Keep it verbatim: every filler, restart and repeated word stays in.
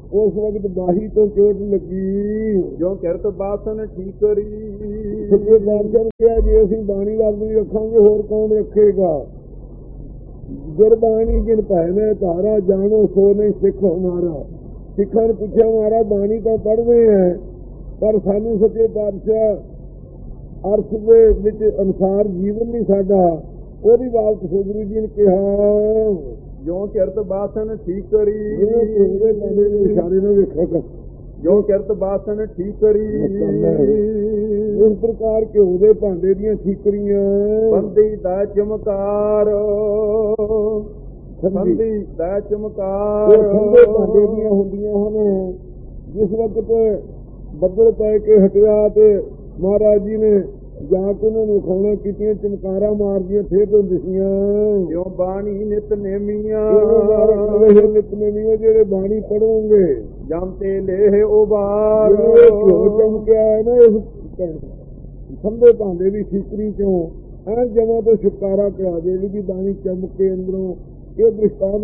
ਉਸ ਵਕਤ ਬਾਹੀ ਤੋਂ ਚੋਟ ਲੱਗੀ। ਜੋ ਕਿਰਤ ਬਾਸਨ ਠੀਕ ਕਰੀ। ਸੱਚੇ ਪਾਤਸ਼ਾਹ ਨੇ ਕਿਹਾ ਜੇ ਅਸੀਂ ਬਾਣੀ ਆਪਣੀ ਰੱਖਾਂਗੇ ਹੋਰ ਕੌਣ ਰੱਖੇਗਾ। ਗੁਰਬਾਣੀ ਜਿਨ ਭੈਣੇ ਧਾਰਾ ਜਾਣੋ ਸੋ ਨਹੀਂ ਸਿੱਖ ਹਮਾਰਾ। ਸਿੱਖਾਂ ਨੇ ਪੁੱਛਿਆ ਮਹਾਰਾਜ ਬਾਣੀ ਤਾਂ ਪੜ੍ਹਦੇ ਹੈ ਪਰ ਸਾਨੂੰ ਸੱਚੇ ਪਾਤਸ਼ਾਹ ਅਰਥ ਦੇ ਵਿੱਚ ਅਨੁਸਾਰ ਜੀਵਨ ਨਹੀਂ ਸਾਡਾ। ਉਹਦੀ ਬਾਤ ਸੋਗਰੀ ਜੀ ਨੇ ਕਿਹਾ ਜੋ ਕਿਰਤ ਬਾਸਨ ਠੀਕ ਕਰੀ। ਇਸ਼ਾਰੇ ਨਾਲ ਵੇਖਿਆ ਕਰ। ਜੋ ਕਿਰਤ ਬਾਸਨ ਠੀਕ ਕਰੀ। ਇਸ ਪ੍ਰਕਾਰ ਘਿਓ ਦੇ ਭਾਂਡੇ ਦੀਆਂ ਠੀਕਰੀਆਂ ਬੰਦੀ ਦਾ ਚਮਕਾਰ। ਬੰਦੀ ਦਾ ਚਮਕਾਰ ਠੰਡੇ ਭਾਂਡੇ ਦੀਆਂ ਹੁੰਦੀਆਂ ਹਨ। ਜਿਸ ਵਕਤ ਬੱਦਲ ਪੈ ਕੇ ਹਟਿਆ ਤੇ ਮਹਾਰਾਜ ਜੀ ਨੇ ਜਾ ਕੇ ਉਹਨਾਂ ਨੂੰ ਖਾਣਾ ਕੀਤੀਆਂ ਚਮਕਾਰਾਂ ਮਾਰਦੀਆਂ ਫੇਰ ਤੋਂ ਦਿਸੀਆਂ। ਜੋ ਬਾਣੀ ਨਿਤ ਨੇਮੀਆਂ। ਨਿਤ ਨੇਮੀਆਂ ਜਿਹੜੇ ਬਾਣੀ ਪੜੋਗੇ ਜਮ ਤੇ ਲੇਹ ਉਬਾਰ। ਚਮਕਿਆ ਹੈ ਨਾ ਇਸ ਠੰਡੇ ਭਾਂਡੇ ਦੀ ਠੀਕਰੀ ਚੋਂ ਐਨ ਜਮਾਂ ਤੋਂ ਛੁਟਕਾਰਾ ਕਰਾ ਦੇਗੀ ਵੀ ਬਾਣੀ ਚਮਕੇ ਅੰਦਰੋਂ। ਇਹ ਦ੍ਰਿਸ਼ਟਾਂਤ